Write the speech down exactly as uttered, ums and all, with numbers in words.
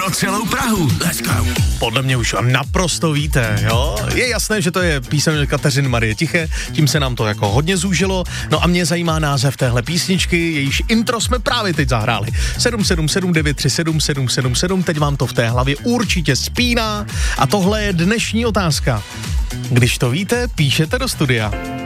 pro celou Prahu. Let's go. Podle mě už naprosto víte, jo? Je jasné, že to je píseň Kateřiny Marie Tiché, tím se nám to jako hodně zúžilo. No a mě zajímá název téhle písničky, jejíž intro jsme právě teď zahráli. sedm sedm sedm devět tři sedm sedm sedm sedm, teď vám to v té hlavě určitě spíná. A tohle je dnešní otázka. Když to víte, píšete do studia.